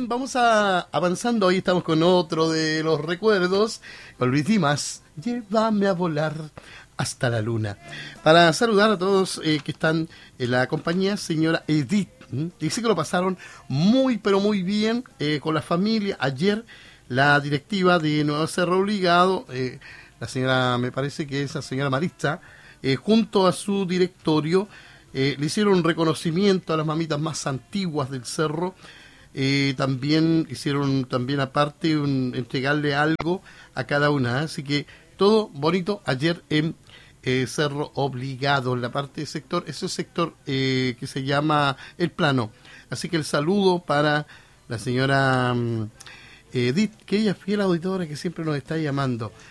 bien, vamos avanzando. Hoy estamos con otro de los recuerdos, con Luis Dimas. Llévame a volar hasta la luna. Para saludar a todos que están en la compañía, señora Edith. Dice que lo pasaron muy, pero muy bien con la familia. Ayer la directiva de Nuevo Cerro Obligado, la señora, me parece que es la señora Marista, junto a su directorio, le hicieron un reconocimiento a las mamitas más antiguas del cerro. También hicieron, aparte, entregarle algo a cada una. Así que todo bonito ayer en Cerro Obligado, en la parte de sector, ese sector que se llama El Plano. Así que el saludo para la señora Edith, que ella es fiel auditora que siempre nos está llamando.